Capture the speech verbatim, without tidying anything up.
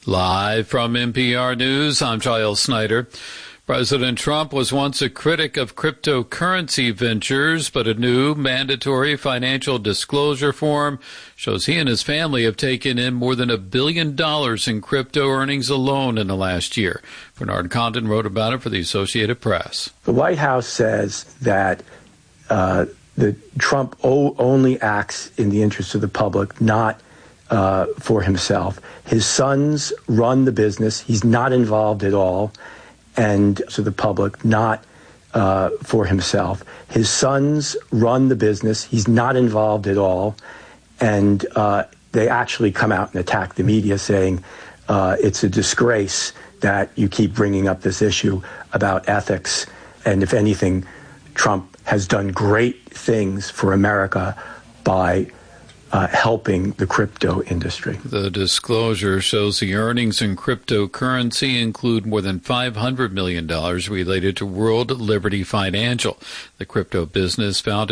Live from N P R News, I'm Giles Snyder. President Trump was once a critic of cryptocurrency ventures, but a new mandatory financial disclosure form shows he and his family have taken in more than a billion dollars in crypto earnings alone in the last year. Bernard Condon wrote about it for the Associated Press. The White House says that uh, the Trump o- only acts in the interest of the public, not uh, for himself. His sons run the business. He's not involved at all. And to the public, not uh, for himself. His sons run the business. He's not involved at all. And uh, they actually come out and attack the media saying uh, it's a disgrace that you keep bringing up this issue about ethics. And if anything, Trump has done great things for America by Uh, helping the crypto industry. The disclosure shows the earnings in cryptocurrency include more than five hundred million dollars related to World Liberty Financial, the crypto business founded